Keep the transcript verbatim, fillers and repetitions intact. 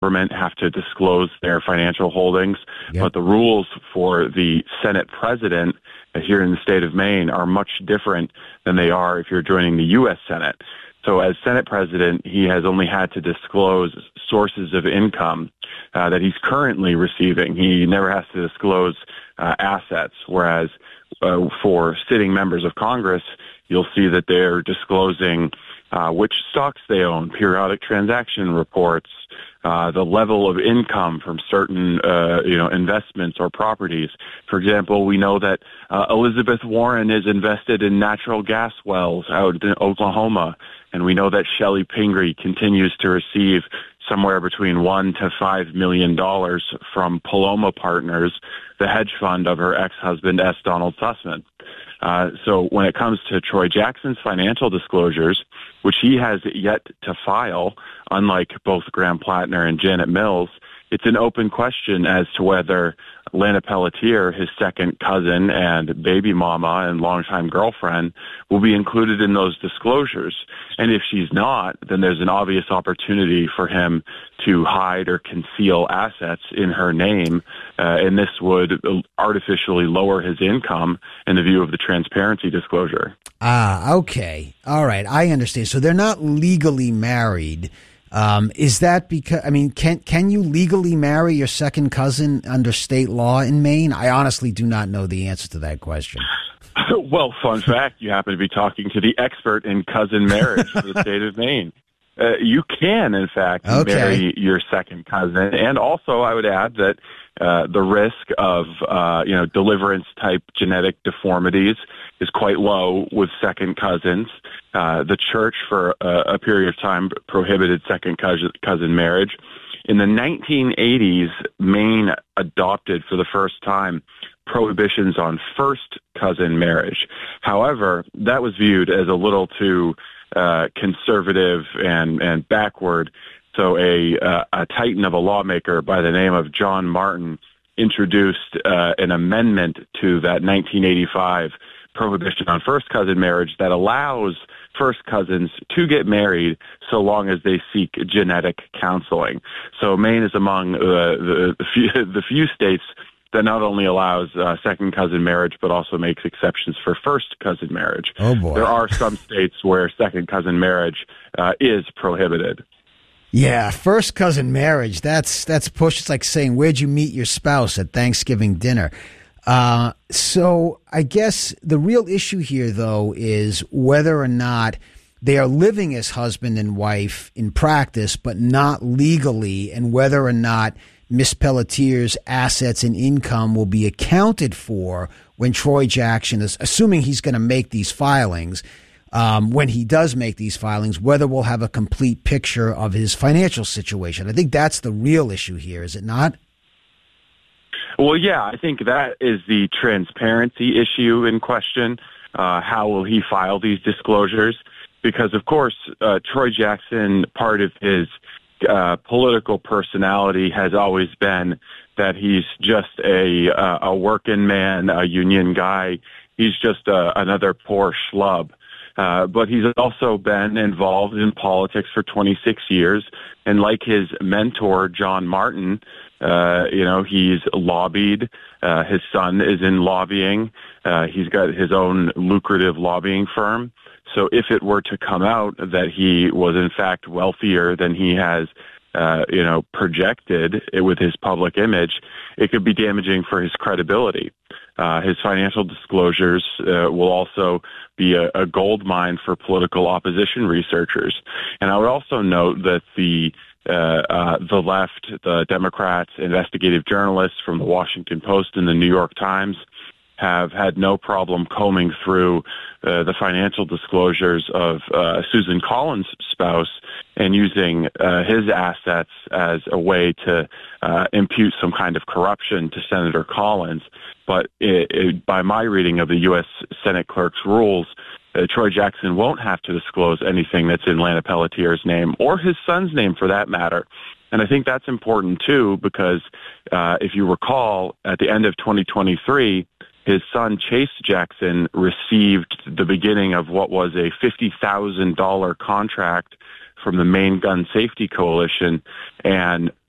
government have to disclose their financial holdings, yep. but the rules for the Senate president here in the state of Maine are much different than they are if you're joining the U S Senate. So as Senate president, he has only had to disclose sources of income uh, that he's currently receiving. He never has to disclose uh, assets, whereas uh, for sitting members of Congress, you'll see that they're disclosing uh, which stocks they own, periodic transaction reports, uh, the level of income from certain, uh, you know, investments or properties. For example, we know that uh, Elizabeth Warren is invested in natural gas wells out in Oklahoma, and we know that Shelley Pingree continues to receive somewhere between one to five million dollars from Paloma Partners, the hedge fund of her ex-husband S. Donald Sussman. Uh, so when it comes to Troy Jackson's financial disclosures, which he has yet to file, unlike both Graham Plattner and Janet Mills, it's an open question as to whether Lana Pelletier, his second cousin and baby mama and longtime girlfriend, will be included in those disclosures. And if she's not, then there's an obvious opportunity for him to hide or conceal assets in her name, uh, and this would artificially lower his income in the view of the transparency disclosure. Ah, okay. All right. I understand. So they're not legally married. Um, is that because, I mean, can can you legally marry your second cousin under state law in Maine? I honestly do not know the answer to that question. Well, fun fact, you happen to be talking to the expert in cousin marriage for the state of Maine. Uh, you can, in fact, okay. marry your second cousin. And also, I would add that uh, the risk of, uh, you know, deliverance-type genetic deformities is quite low with second cousins. Uh, the church, for a, a period of time, prohibited second cousin, cousin marriage. In the nineteen eighties, Maine adopted for the first time prohibitions on first cousin marriage. However, that was viewed as a little too uh, conservative and, and backward. So a, uh, a titan of a lawmaker by the name of John Martin introduced uh, an amendment to that nineteen eighty-five prohibition on first cousin marriage that allows first cousins to get married so long as they seek genetic counseling. So Maine is among uh, the, the, few, the few states that not only allows uh, second cousin marriage, but also makes exceptions for first cousin marriage. Oh, boy. There are some states where second cousin marriage uh, is prohibited. Yeah, first cousin marriage, that's that's push. It's like saying, where'd you meet your spouse at Thanksgiving dinner? Uh, so I guess the real issue here, though, is whether or not they are living as husband and wife in practice, but not legally, and whether or not Miss Pelletier's assets and income will be accounted for when Troy Jackson is, assuming he's going to make these filings, um, when he does make these filings, whether we'll have a complete picture of his financial situation. I think that's the real issue here, is it not? Well, yeah, I think that is the transparency issue in question. Uh, how will he file these disclosures? Because, of course, uh, Troy Jackson, part of his uh, political personality has always been that he's just a, uh, a working man, a union guy. He's just uh, another poor schlub. Uh, but he's also been involved in politics for twenty-six years. And like his mentor, John Martin, uh, you know, he's lobbied. Uh, his son is in lobbying. Uh, he's got his own lucrative lobbying firm. So if it were to come out that he was in fact wealthier than he has, uh, you know, projected with his public image, it could be damaging for his credibility. Uh, his financial disclosures uh, will also be a, a gold mine for political opposition researchers. And I would also note that the uh, uh, the left, the Democrats, investigative journalists from the Washington Post and the New York Times have had no problem combing through uh, the financial disclosures of uh, Susan Collins' spouse and using uh, his assets as a way to uh, impute some kind of corruption to Senator Collins. But it, it, by my reading of the U S Senate clerk's rules, uh, Troy Jackson won't have to disclose anything that's in Lana Pelletier's name, or his son's name for that matter. And I think that's important, too, because uh, if you recall, at the end of twenty twenty-three, his son, Chase Jackson, received the beginning of what was a fifty thousand dollars contract from the Maine Gun Safety Coalition. And